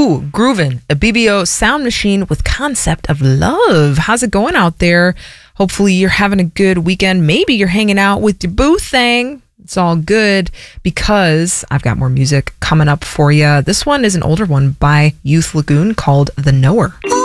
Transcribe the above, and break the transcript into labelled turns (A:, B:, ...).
A: Ooh, Groovin', a BBO sound machine with concept of love. How's it going out there? Hopefully you're having a good weekend. Maybe you're hanging out with your boo thing. It's all good because I've got more music coming up for you. This one is an older one by Youth Lagoon called The Knower.